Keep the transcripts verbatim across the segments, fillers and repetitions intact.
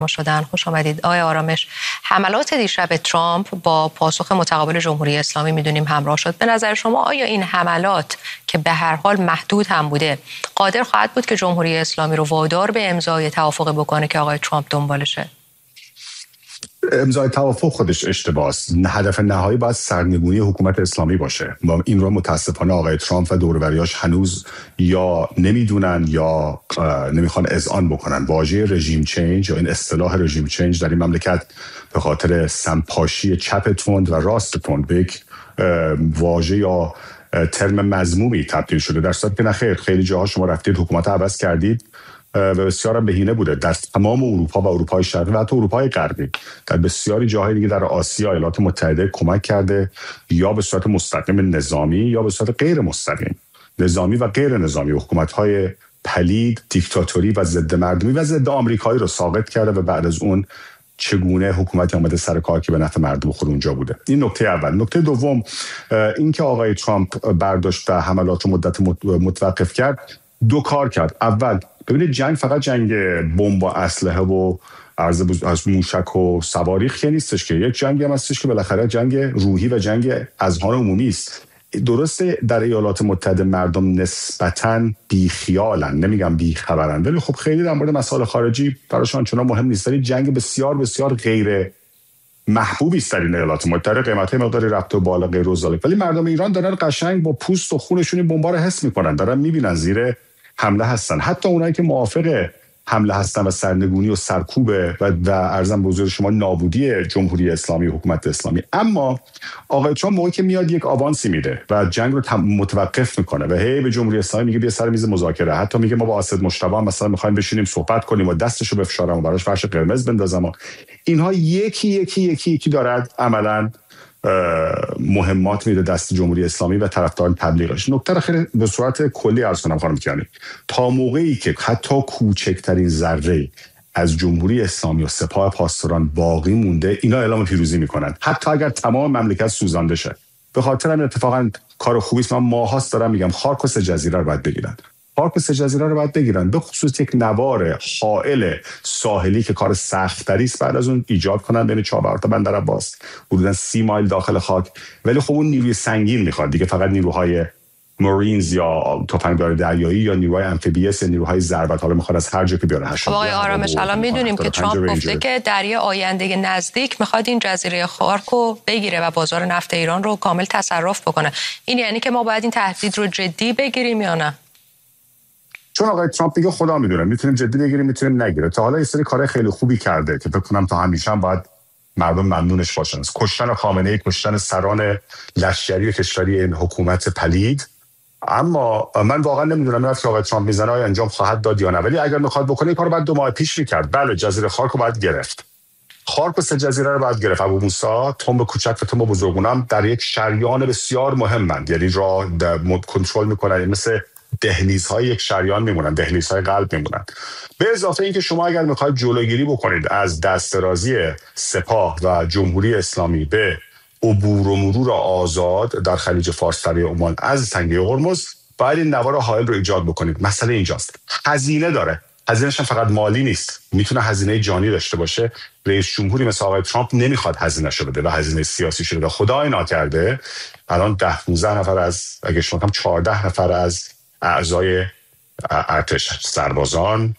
ما شدن. خوش آمدید آقای آرامش. حملات دیشب ترامپ با پاسخ متقابل جمهوری اسلامی میدونیم همراه شد. به نظر شما آیا این حملات که به هر حال محدود هم بوده قادر خواهد بود که جمهوری اسلامی رو وادار به امضای توافق بکنه که آقای ترامپ دنبالشه؟ امضای توافق خودش اشتباهه. هدف نهایی باید سرنگونی حکومت اسلامی باشه و این رو متاسفانه آقای ترامپ و دور و بریاش هنوز یا نمیدونن یا نمیخوان اذعان بکنن. واژه رژیم چینج یا این اصطلاح رژیم چینج در این مملکت به خاطر سمپاشی چپ تند و راست تند به یک واژه یا ترم مذمومی تبدیل شده، در صورتی که نخیر. خیلی جاها شما رفتید حکومت عوض کردید و بسیار هم بهینه بوده در تمام اروپا و اروپای شرقی و حتی اروپای غربی. در بسیاری جاهای دیگه در آسیا ایالات متحده کمک کرده، یا به صورت مستقیم نظامی یا به صورت غیر مستقیم نظامی و غیر نظامی حکومت‌های پلید، دیکتاتوری و ضد مردمی و ضد آمریکایی رو ساقط کرده و بعد از اون چگونه حکومتی آمده سر کار که به نفع مردم خود اونجا بوده. این نکته اول. نکته دوم، این که آقای ترامپ برداشت و حملات رو مدت متوقف کرد، دو کار کرد. اول، ببینید جنگ فقط جنگ بمب و اسلحه و عرض از موشک و صواریخ که نیستش، که یک جنگی هم هستش که بالاخره جنگ روحی و جنگ اذهان عمومی است. درسته در ایالات متحده مردم نسبتاً بیخیالن، نمیگم بیخبرن، ولی خب خیلی در مورد مسائل خارجی براشون چنان مهم نیست. ولی جنگ بسیار بسیار غیر محبوبی است در این ایالات متحده، قیمت‌های مقداری رفته بالا غیر و ذالک. ولی مردم ایران دارن قشنگ با پوست و خونشون این بمبا رو حس میکنن، دارن میبینن زیر حمله هستن. حتی اونایی که موافق حمله هستن و سرنگونی و سرکوب و و ارزم به حضور شما نابودی جمهوری اسلامی و حکومت اسلامی. اما آقای ترامپ موقعی که میاد یک آوانسی میده و جنگ رو متوقف میکنه و هی به جمهوری اسلامی میگه بیا سر میز مذاکره، حتی میگه ما با اسد مجتبی مثلا میخوایم بشینیم صحبت کنیم و دستشو بفشارم و براش فرش قرمز بندازم و اینها یکی یکی یکی یکی دارد عملاً مهمات میده دست جمهوری اسلامی و طرفداران تبلیغش. نکته خیلی به صورت کلی عرض کنم خانم کیانی، تا موقعی که حتی کوچکترین ذره از جمهوری اسلامی و سپاه پاسداران باقی مونده، اینا اعلام پیروزی میکنن، حتی اگر تمام مملکت سوزانده شه. به خاطر همین اتفاقا کار خوبی است. من ماهاست دارم میگم خاک و سه جزیره رو باید بگیرن. پارک سه جزیره رو باید بگیرن، به خصوص یک نوار حائل ساحلی که کار سخت‌تری است بعد از اون ایجاد کنن بین چابهار تا بندر عباس، حدوداً سی مایل داخل خاک. ولی خب اون نیروی سنگین میخواد دیگه، فقط نیروهای مارینز یا تفنگدار دریایی یا نیروهای امفیبیس یا نیروهای ضربت، حالا میخواد از هر جا که بیاره هشت. آقای آرامش، الان میدونیم که ترامپ گفته که در یه آینده نزدیک میخواد این جزیره خارک رو بگیره و بازار نفت ایران رو کامل تصرف بکنه. این یعنی که ما باید این تهدید رو جدی بگیریم یا نه؟ چون آقای ترامپ میگه خدا میدونه، میتونیم جدی بگیریم میتونیم نگیره. تا حالا یه سری کارهای خیلی خوبی کرده که فکر کنم تا همیشه هم باید مردم ممنونش باشن. کشتن خامنه‌ای، کشتن سران لشکری و کشوری این حکومت پلید. اما من واقعا نمیدونم این که آقای ترامپ میزنه آیا انجام خواهد داد یا نه، ولی اگر میخواد بکنه این کارو بعد دو ماه پیش میکرد. بله، جزیره خارک رو باید گرفت. خارک و سه جزیره رو باید گرفت. ابو موسی، تنب کوچک و تنب بزرگونم در یک شریان بسیار مهمند، یعنی را کنترل میکنن، مثل دهلیزهای یک شریان میمونن، دهلیزهای قلب میمونن. به اضافه اینکه شما اگر میخواید جلوگیری بکنید از دسترازی سپاه و جمهوری اسلامی به عبور و مرور آزاد در خلیج فارس دریای عمان از تنگه هرمز، باید این نوار حائل رو ایجاد بکنید. مسئله اینجاست، هزینه داره. هزینه‌ش هم فقط مالی نیست، میتونه هزینه جانی داشته باشه. رئیس جمهوری مثل آقای ترامپ نمیخواد هزینه‌شو بده و هزینه سیاسی شده. خدای ناکرده الان ده پانزده نفر از اگه شما کم چهارده نفر از اعضای ارتش، سربازان،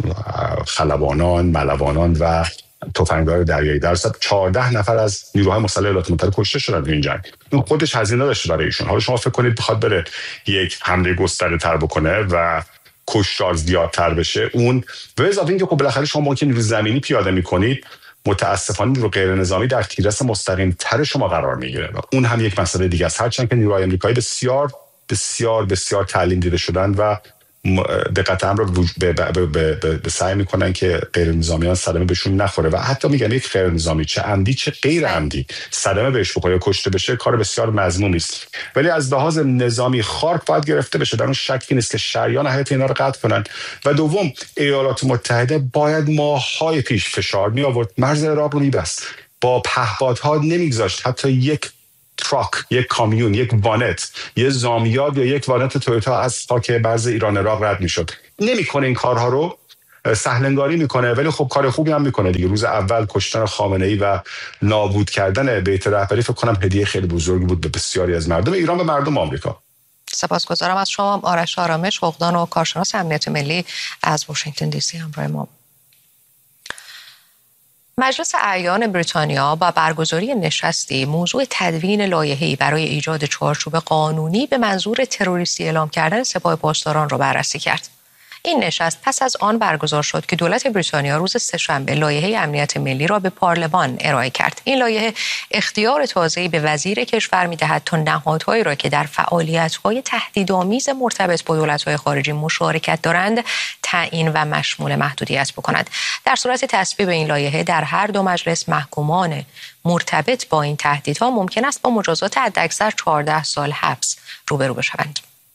خلبانان، ملوانان و تفنگدار دریایی، در صد چهارده نفر از نیروهای مسلح ایالات متحده کشته شدن در این جنگ. این خودش هزینه داشته برای ایشون. حالا شما فکر کنید بخواد بره یک حمله گسترده تر بکنه و کشتار زیادتر بشه، اون به اضافه اینکه خب بالاخره شما ممکن نیروی زمینی پیاده میکنید، متاسفانه نیروی غیر نظامی در تیررس مستقیم تر شما قرار میگیره و اون هم یک مسئله دیگه است. هرچند که نیروهای آمریکایی بسیار بسیار بسیار تعلیم دیده شدن و دقت امر رو به, به, به, به, به سعی میکنن که غیر نظامیان صدمه بهشون نخوره و حتی میگن یک غیر نظامی چه عمدی چه غیر عمدی صدمه بهش بخوره یا کشته بشه کار بسیار مذمومی است. ولی از لحاظ نظامی خارک باید گرفته بشه، در اون شکی نیست که شریان حیات اینا رو قطع کنن. و دوم، ایالات متحده باید ماه‌های پیش فشار می آورد، مرز عراق رو میبست، با پهپادها نمیگذاشت حتی یک تراک، یک کامیون، یک وانت، یه زامیاد یا یک وانت تویوتا از خاک مرز ایران عراق رد میشد. نمیکنه این کارها رو سهلنگاری میکنه، ولی خب کار خوبی هم میکنه دیگه. روز اول کشتن خامنه‌ای و نابود کردن بیت رهبری فکر کنم هدیه خیلی بزرگی بود به بسیاری از مردم ایران و مردم آمریکا. سپاسگزارم از شما آرش آرامش، حقوقدان و کارشناس امنیت ملی از واشنگتن دی سی همراه ما. مجلس اعیان بریتانیا با برگزاری نشستی موضوع تدوین لایحه‌ای برای ایجاد چارچوب قانونی به منظور تروریستی اعلام کردن سپاه پاسداران را بررسی کرد. این نشست پس از آن برگزار شد که دولت بریتانیا روز سه‌شنبه لایحه امنیت ملی را به پارلمان ارائه کرد. این لایحه اختیار تازه‌ای به وزیر کشور می‌دهد تا نهادهایی را که در فعالیت‌های تهدیدآمیز مرتبط با دولت‌های خارجی مشارکت دارند تعیین و مشمول محدودیت بکند. در صورت تصویب این لایحه در هر دو مجلس محکومان مرتبط با این تهدیدها ممکن است با مجازات حداکثر چهارده سال حبس روبرو بشوند.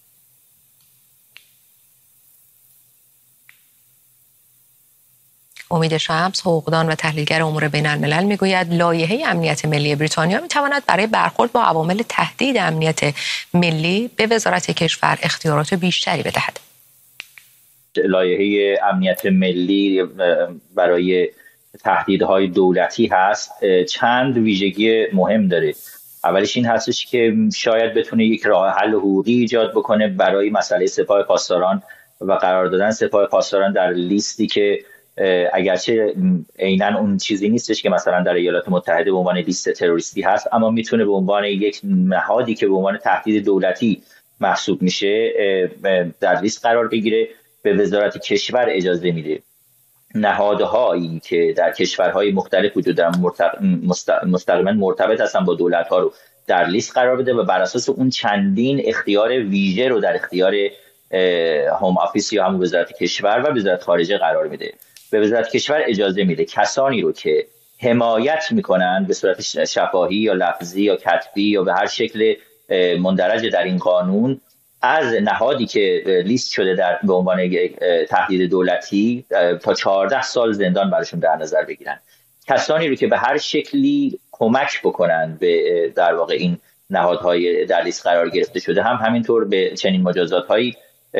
امید شمس، حقوقدان و تحلیلگر امور بین الملل میگوید لایحه امنیت ملی بریتانیا میتواند برای برخورد با عوامل تهدید امنیت ملی به وزارت کشور اختیارات بیشتری بدهد. لایحه امنیت ملی برای تهدیدهای دولتی هست، چند ویژگی مهم داره. اولش این هستش که شاید بتونه یک راه حل حقوقی ایجاد بکنه برای مسئله سپاه پاسداران و قرار دادن سپاه پاسداران در لیستی که اگرچه عیناً اون چیزی نیستش که مثلا در ایالات متحده به عنوان لیست تروریستی هست، اما میتونه به عنوان یک نهادی که به عنوان تهدید دولتی محسوب میشه در لیست قرار بگیره. به وزارت کشور اجازه میده نهادهایی که در کشورهای مختلف وجود دارن مستقیما مرتبط هستن با دولت‌ها رو در لیست قرار بده و بر اساس اون چندین اختیار ویژه رو در اختیار هوم آفیس یا هم وزارت کشور و وزارت خارجه قرار میده. به وزارت کشور اجازه میده کسانی رو که حمایت میکنن به صورت شفاهی یا لفظی یا کتبی یا به هر شکل مندرج در این قانون از نهادی که لیست شده در به عنوان تهدید دولتی تا چهارده سال زندان براشون در نظر بگیرن. کسانی رو که به هر شکلی کمک بکنن به در واقع این نهادهای در لیست قرار گرفته شده هم همینطور به چنین مجازات‌هایی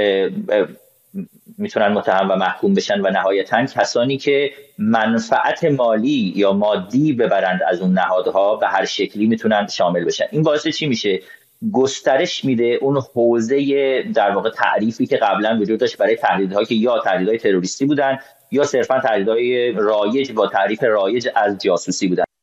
میتونن متهم و محکوم بشن و نهایتاً کسانی که منفعت مالی یا مادی ببرند از اون نهادها به هر شکلی میتونن شامل بشن. این باعث چی میشه؟ گسترش میده اون حوزه در واقع تعریفی که قبلا وجود داشت برای تهدیدهایی که یا تهدیدهای تروریستی بودن یا صرفاً تهدیدهای رایج با تعریف رایج از جاسوسی بودن.